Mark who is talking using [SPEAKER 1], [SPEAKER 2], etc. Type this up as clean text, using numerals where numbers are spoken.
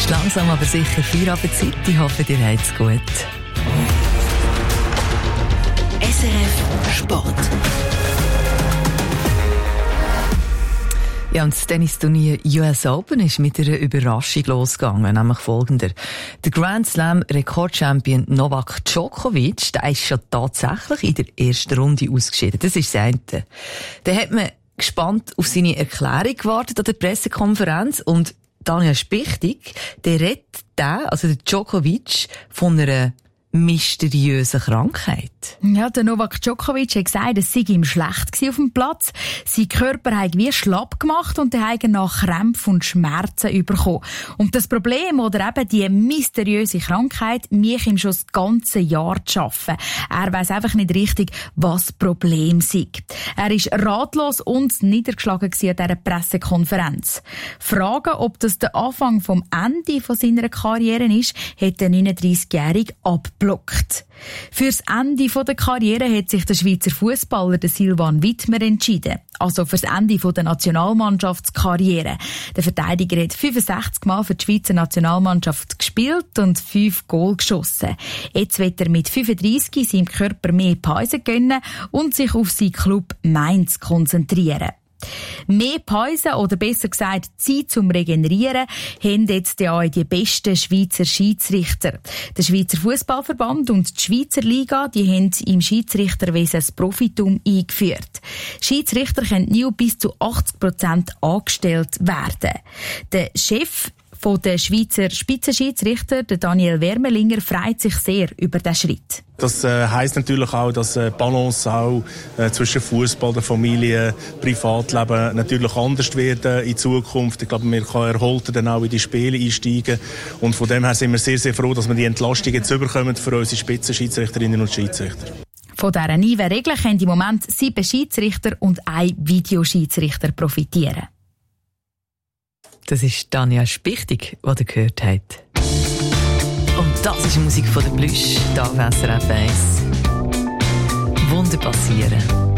[SPEAKER 1] ist langsam aber sicher Feierabendzeit. Ich hoffe, ihr habt es gut.
[SPEAKER 2] SRF Sport.
[SPEAKER 1] Ja, und das Tennisturnier US Open ist mit einer Überraschung losgegangen, nämlich folgender. Der Grand Slam Rekordchampion Novak Djokovic, der ist schon tatsächlich in der ersten Runde ausgeschieden. Das ist das eine. Dann hat man gespannt auf seine Erklärung gewartet an der Pressekonferenz und Daniel Spichtig, der redet also der Djokovic, von einer mysteriöse Krankheit.
[SPEAKER 3] Ja, der Novak Djokovic hat gesagt, es sei ihm schlecht auf dem Platz. Sein Körper hat wie schlapp gemacht und er hat nach Krämpfen und Schmerzen bekommen. Und das Problem oder eben die mysteriöse Krankheit mich ihm schon das ganze Jahr zu arbeiten. Er weiss einfach nicht richtig, was das Problem sei. Er ist ratlos und niedergeschlagen an dieser Pressekonferenz. Fragen, ob das der Anfang vom Ende von seiner Karriere ist, hat der 39-Jährige abgeblockt. Fürs Ende der Karriere hat sich der Schweizer Fußballer Silvan Wittmer entschieden. Also fürs Ende der Nationalmannschaftskarriere. Der Verteidiger hat 65 Mal für die Schweizer Nationalmannschaft gespielt und 5 Goal geschossen. Jetzt wird er mit 35 seinem Körper mehr Pause gönnen und sich auf seinen Club Mainz konzentrieren. Mehr Pause oder besser gesagt Zeit zum Regenerieren haben jetzt ja die besten Schweizer Schiedsrichter. Der Schweizer Fußballverband und die Schweizer Liga, die haben im Schiedsrichterwesen das Profitum eingeführt. Schiedsrichter können nur bis zu 80% angestellt werden. Der Chef von der Schweizer Spitzenschiedsrichter, der Daniel Wermelinger, freut sich sehr über diesen Schritt.
[SPEAKER 4] Das heisst natürlich auch, dass Balance auch zwischen Fußball, der Familie, Privatleben natürlich anders wird in Zukunft. Ich glaube, wir können erholter dann auch in die Spiele einsteigen. Und von dem her sind wir sehr, sehr froh, dass wir die Entlastung jetzt bekommen für unsere Spitzenschiedsrichterinnen und Schiedsrichter.
[SPEAKER 3] Von dieser neuen Regel können im Moment 7 Schiedsrichter und 1 Videoschiedsrichter profitieren.
[SPEAKER 1] Das ist Daniel Spichtig, den ihr gehört habt. Und das ist Musik von der Plüsch, hier auf SRF 1. Wunder passieren.